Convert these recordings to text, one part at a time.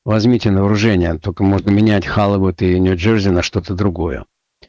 возьмите на вооружение. Только можно менять Холливуд и Нью-Джерси на что-то другое.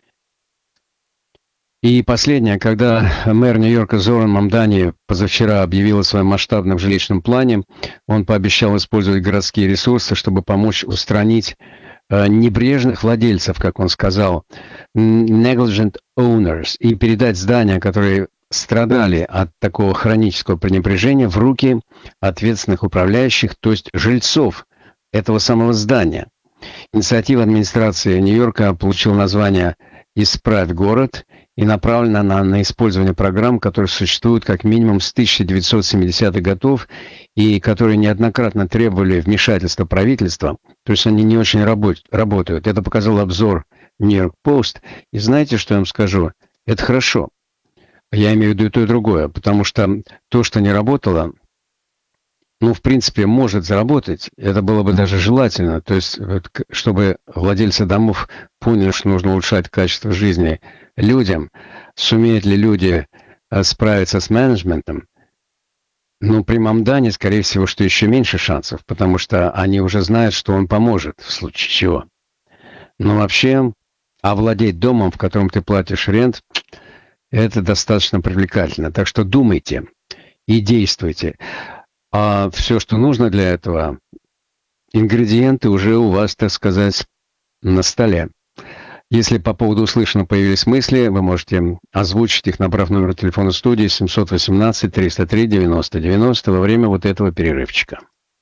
И последнее, когда мэр Нью-Йорка Зоран Мамдани позавчера объявил о своем масштабном жилищном плане, он пообещал использовать городские ресурсы, чтобы помочь устранить небрежных владельцев, как он сказал, negligent owners, и передать здания, которые страдали от такого хронического пренебрежения, в руки ответственных управляющих, то есть жильцов этого самого здания. Инициатива администрации Нью-Йорка получила название «Исправь город» и направлена на использование программ, которые существуют как минимум с 1970-х годов и которые неоднократно требовали вмешательства правительства, то есть они не очень работают. Это показал обзор Нью-Йорк Пост. И знаете, что я вам скажу? Это хорошо. Я имею в виду и то, и другое, потому что то, что не работало, в принципе, может заработать. Это было бы даже желательно. То есть, чтобы владельцы домов поняли, что нужно улучшать качество жизни людям. Сумеют ли люди справиться с менеджментом? При Мамдане, скорее всего, что еще меньше шансов, потому что они уже знают, что он поможет в случае чего. Но вообще, овладеть домом, в котором ты платишь рент, это достаточно привлекательно. Так что думайте и действуйте. А все, что нужно для этого, ингредиенты уже у вас, так сказать, на столе. Если по поводу услышанного появились мысли, вы можете озвучить их, набрав номер телефона студии 718-303-90-90 во время вот этого перерывчика.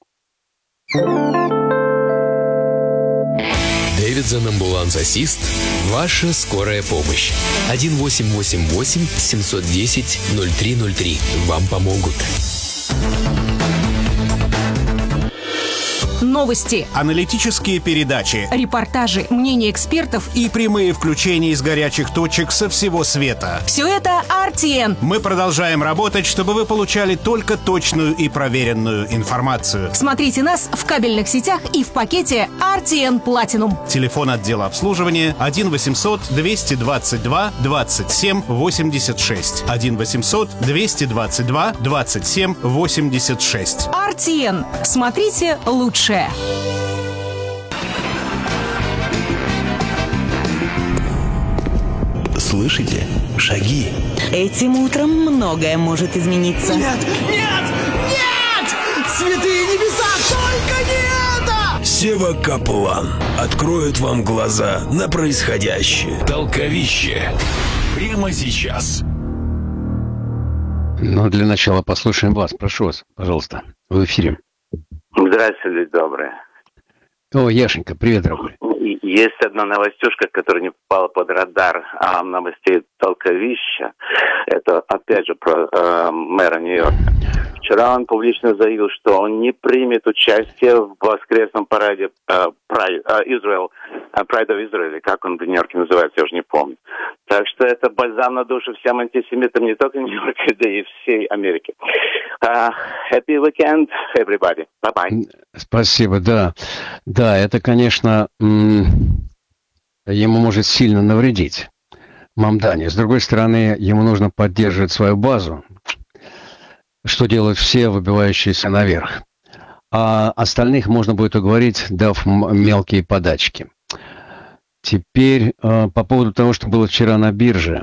Дэвидсон Ambulance Assist. Ваша скорая помощь. 1-888-710-0303. Вам помогут. Новости, аналитические передачи, репортажи, мнения экспертов и прямые включения из горячих точек со всего света. Все это RTN. Мы продолжаем работать, чтобы вы получали только точную и проверенную информацию. Смотрите нас в кабельных сетях и в пакете RTN Platinum. Телефон отдела обслуживания 1-800-222-27-86. 1-800-222-27-86. RTN. Смотрите лучшее. Слышите? Шаги. Этим утром многое может измениться. Нет! Нет! Нет! Святые небеса, только не это! Сева Каплан откроет вам глаза на происходящее. Толковище. Прямо сейчас. Для начала послушаем вас. Прошу вас, пожалуйста, в эфире. Здравствуйте, люди добрые. О, Яшенька, привет, дорогой. Есть одна новостюшка, которая не попала под радар новостей толковища. Это, опять же, про мэра Нью-Йорка. Вчера он публично заявил, что он не примет участие в воскресном параде Pride of Israel, как он в Нью-Йорке называется, я уже не помню. Так что это бальзам на душу всем антисемитам не только Нью-Йорка, да и всей Америки. Happy weekend, everybody. Bye-bye. Спасибо, да. Да, это, конечно, ему может сильно навредить, Мамдани. С другой стороны, ему нужно поддерживать свою базу, что делают все, выбивающиеся наверх. А остальных можно будет уговорить, дав мелкие подачки. Теперь по поводу того, что было вчера на бирже.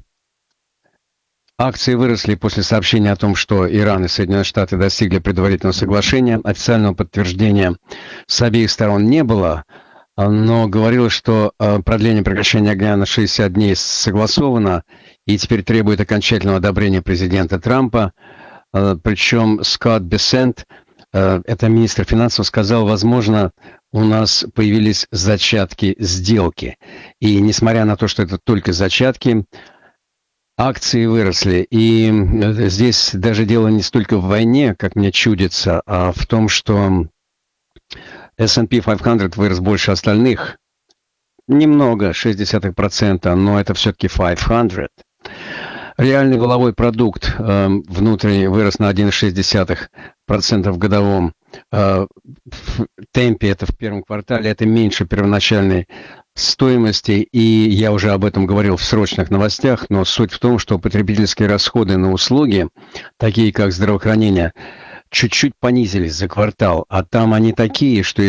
Акции выросли после сообщения о том, что Иран и Соединенные Штаты достигли предварительного соглашения. Официального подтверждения с обеих сторон не было, но говорилось, что продление прекращения огня на 60 дней согласовано и теперь требует окончательного одобрения президента Трампа. Причем Скотт Бессент, это министр финансов, сказал, возможно, у нас появились зачатки сделки. И несмотря на то, что это только зачатки, акции выросли. И здесь даже дело не столько в войне, как мне чудится, а в том, что S&P 500 вырос больше остальных. Немного, 0,6%, но это все-таки 500. Реальный валовой продукт внутренний вырос на 1,6% в годовом темпе. Это в первом квартале, это меньше первоначальной стоимости. И я уже об этом говорил в срочных новостях, но суть в том, что потребительские расходы на услуги, такие как здравоохранение, чуть-чуть понизились за квартал, а там они такие, что